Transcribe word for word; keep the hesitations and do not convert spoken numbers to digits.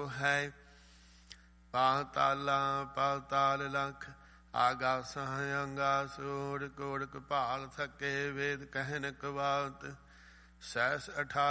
ਹੈ। ਪਾਤਾਲਾ ਪਾਤਾਲ ਲਖ ਆਗਾਸ ਅੰਗਾਸ ਓੜ ਕੋੜ ਕਪਾਲ ਥਕੇ ਵੇਦ ਕਹਿਨ ਕਵਾਤ। ਸੈਸ ਅਠਾਰ